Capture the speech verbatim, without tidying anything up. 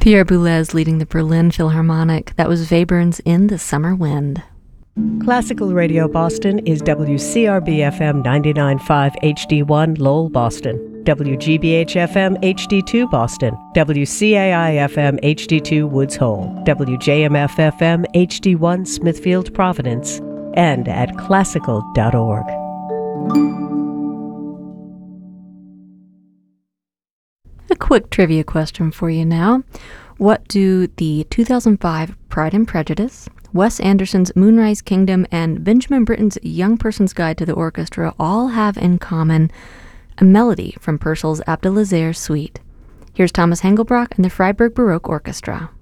Pierre Boulez leading the Berlin Philharmonic. That was Webern's In the Summer Wind. Classical Radio Boston is W C R B F M ninety-nine point five H D one Lowell, Boston, W G B H F M H D two Boston, W C A I F M H D two Woods Hole, W J M F F M H D one Smithfield, Providence, and at classical dot org. A quick trivia question for you now. What do the two thousand five Pride and Prejudice, Wes Anderson's Moonrise Kingdom, and Benjamin Britten's Young Person's Guide to the Orchestra all have in common? A melody from Purcell's Abdelaziz Suite. Here's Thomas Hengelbrock and the Freiburg Baroque Orchestra.